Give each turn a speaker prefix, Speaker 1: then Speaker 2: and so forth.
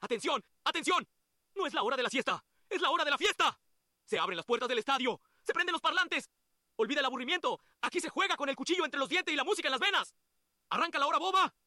Speaker 1: ¡Atención! ¡Atención! No es la hora de la siesta, es la hora de la fiesta. Se abren las puertas del estadio, se prenden los parlantes. Olvida el aburrimiento, aquí se juega con el cuchillo entre los dientes y la música en las venas. Arranca la hora boba